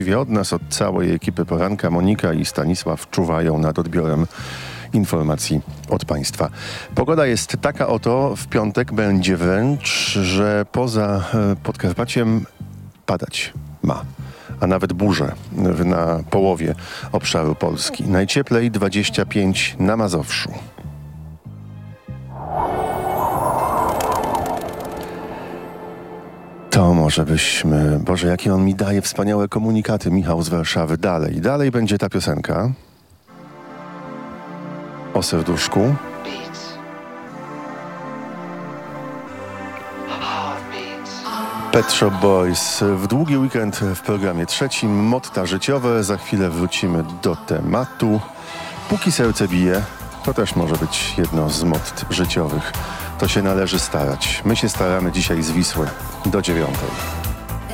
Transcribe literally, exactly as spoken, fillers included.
Od nas, od całej ekipy Poranka, Monika i Stanisław czuwają nad odbiorem informacji od państwa. Pogoda jest taka oto, w piątek będzie wręcz, że poza Podkarpaciem padać ma, a nawet burze na połowie obszaru Polski. Najcieplej dwadzieścia pięć na Mazowszu. To może byśmy... Boże, jakie on mi daje wspaniałe komunikaty, Michał z Warszawy. Dalej, dalej będzie ta piosenka o serduszku. Pet Shop Boys w długi weekend w programie trzecim. Motta życiowe. Za chwilę wrócimy do tematu. Póki serce bije, to też może być jedno z mott życiowych. To się należy starać. My się staramy dzisiaj z Wisły do dziewiątej.